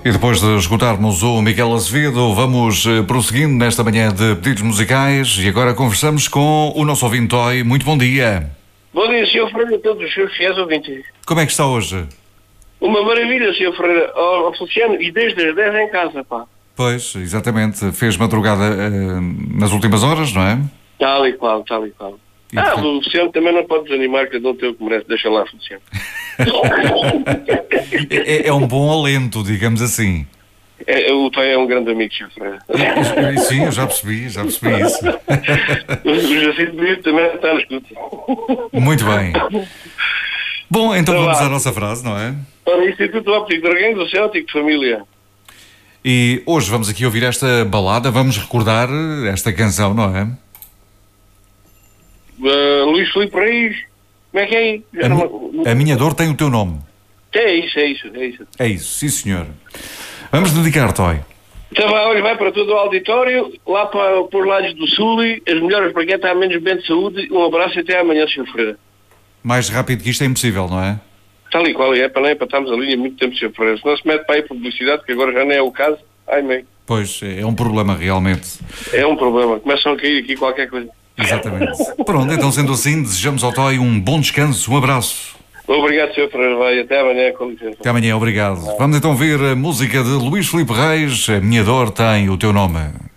E depois de escutarmos o Miguel Azevedo, vamos prosseguindo nesta manhã de pedidos musicais e agora conversamos com o nosso ouvinte Toy. Muito bom dia. Bom dia, Sr. Ferreira, a todos os seus fiéis ouvintes. Como é que está hoje? Uma maravilha, Sr. Ferreira. Ó, Feliciano, e desde as 10 em casa, pá. Pois, exatamente. Fez madrugada nas últimas horas, não é? Tal e qual, tal e qual. O Feliciano também não pode desanimar, cada um tem o que merece. Deixa lá, Feliciano. É um bom alento, digamos assim. O Toy é um grande amigo, Sr. Ferreira. Sim, eu já percebi isso. O Jacinto Brito também está no escuta. Muito bem. Bom, então vamos à nossa frase, não é? Para o Instituto Óptico de Arguém do Céltico de Família. E hoje vamos aqui ouvir esta balada, vamos recordar esta canção, não é? Luís Filipe Reis, como é que é? A minha dor tem o teu nome. É isso. É isso, sim senhor. Vamos dedicar, Toy. Então vai para todo o auditório, lá para os lados do Sul, as melhores para quem está menos bem de saúde. Um abraço e até amanhã, Sr. Ferreira. Mais rápido que isto é impossível, não é? Tal e qual, não é para estarmos ali há muito tempo, Sr. Ferreira. Se não se mete para aí publicidade, que agora já não é o caso, ai mãe. Pois, é um problema realmente. É um problema, começam a cair aqui qualquer coisa. Exatamente. Pronto, então sendo assim, desejamos ao Toy um bom descanso, um abraço. Obrigado, Sr. Ferreira, vai, até amanhã, com licença. Até amanhã, obrigado. Vamos então ver a música de Luís Filipe Reis, A Minha Dor Tem o Teu Nome.